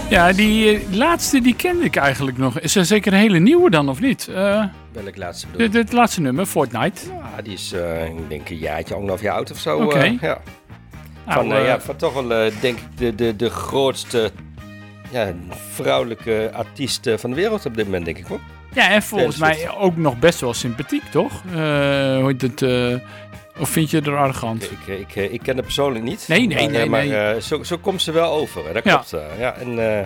Ja, die laatste die kende ik eigenlijk nog. Is er zeker een hele nieuwe dan, of niet? Welk laatste bedoel je? Het laatste nummer, Fortnite. Ja, die is ik denk een jaartje, 1,5 jaar oud of zo. Oké. Ja. Nou, Van toch wel, denk ik, de grootste vrouwelijke artiest van de wereld op dit moment, denk ik hoor. Ja, en volgens mij ook nog best wel sympathiek, toch? Hoe heet het... Of vind je er arrogant? Ik ken haar persoonlijk niet. Nee. Maar zo komt ze wel over. Hè? Dat klopt. Ja.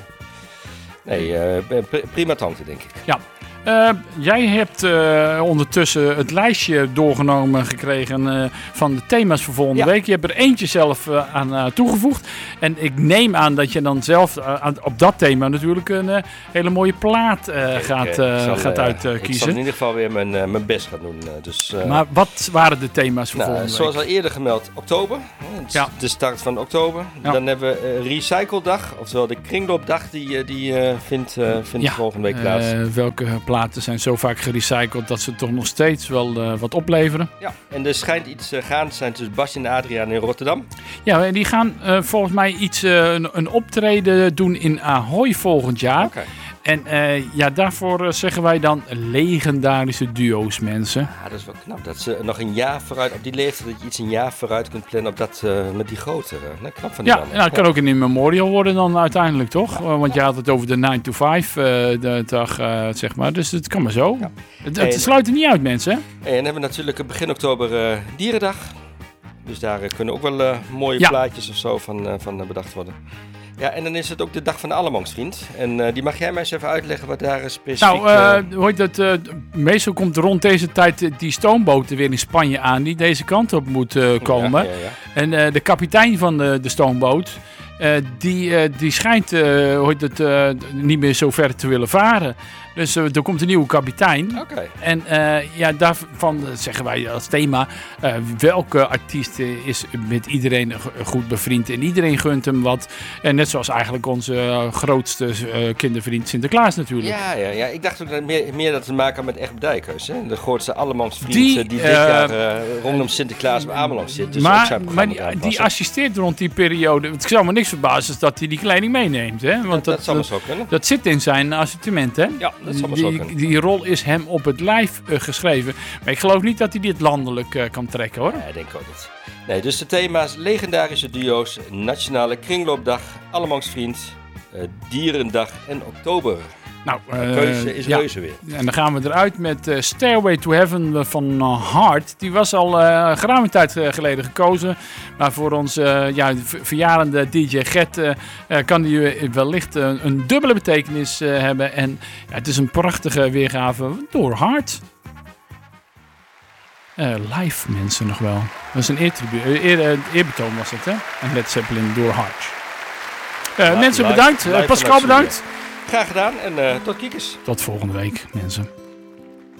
Prima tante, denk ik. Ja. Jij hebt ondertussen het lijstje doorgenomen gekregen van de thema's voor volgende week. Je hebt er eentje zelf aan toegevoegd. En ik neem aan dat je dan zelf op dat thema natuurlijk een hele mooie plaat gaat uitkiezen. Ik zal in ieder geval weer mijn best gaan doen. Maar wat waren de thema's voor volgende week? Zoals al eerder gemeld, oktober. De start van oktober. Ja. Dan hebben we Recycledag, oftewel de kringloopdag. Die vindt volgende week plaats. Welke platen zijn zo vaak gerecycled dat ze toch nog steeds wel wat opleveren. Ja, en er schijnt iets gaande te zijn tussen Bastien en Adriaan in Rotterdam. Ja, en die gaan volgens mij een optreden doen in Ahoy volgend jaar. Okay. En daarvoor zeggen wij dan legendarische duo's, mensen. Ja, dat is wel knap. Dat ze nog een jaar vooruit, op die leeftijd, dat je iets een jaar vooruit kunt plannen op dat, met die grotere. Knap van die mannen. Ja, dat kan ook een in memorial worden dan uiteindelijk, toch? Ja. Want je had het over de 9 to 5 de dag, zeg maar. Dus het kan maar zo. Ja. Het sluit er niet uit, mensen. Hè? En dan hebben we natuurlijk begin oktober Dierendag. Dus daar kunnen ook wel mooie plaatjes of zo van bedacht worden. Ja, en dan is het ook de dag van de Allemansvriend. En die mag jij mij eens even uitleggen wat daar specifiek... meestal komt rond deze tijd die stoomboot weer in Spanje aan die deze kant op moet komen. Ja. En de kapitein van de stoomboot, die schijnt niet meer zo ver te willen varen. Dus er komt een nieuwe kapitein. Okay. En daarvan zeggen wij als thema... welke artiest is met iedereen goed bevriend... en iedereen gunt hem wat. En net zoals eigenlijk onze grootste kindervriend Sinterklaas natuurlijk. Ja. Ik dacht ook dat meer dat te maken had met Echt Dijkhuis. Hè? De grootste Allemansvriend die dit jaar rondom Sinterklaas op Ameland zit. Dus maar die assisteert rond die periode. Het zou me niks verbazen dat hij die kleding meeneemt. Hè? Want dat zou maar zo kunnen. Dat zit in zijn assortiment, hè? Ja. Die rol is hem op het lijf geschreven. Maar ik geloof niet dat hij dit landelijk kan trekken, hoor. Ja, denk ik ook niet. Nee, dus de thema's legendarische duo's, Nationale Kringloopdag, Allemansvriend, Dierendag en oktober. Nou, de keuze is reuze weer. En dan gaan we eruit met Stairway to Heaven van Heart. Die was al geruime tijd geleden gekozen. Maar voor onze verjarende DJ Gert kan die wellicht een dubbele betekenis hebben. En het is een prachtige weergave door Heart. Live mensen nog wel. Dat is een eerbetoon was het, hè? En Led Zeppelin door Heart. Mensen bedankt. Pascal bedankt. Graag gedaan en tot kiekers. Tot volgende week, mensen.